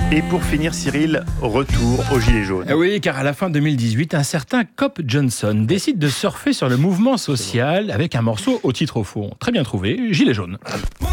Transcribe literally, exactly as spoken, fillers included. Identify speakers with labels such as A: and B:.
A: Et pour finir, Cyril, retour aux Gilets jaunes.
B: Eh oui, car à la fin deux mille dix-huit, un certain Cop Johnson décide de surfer sur le mouvement social avec un morceau au titre au fond. Très bien trouvé, Gilets jaunes.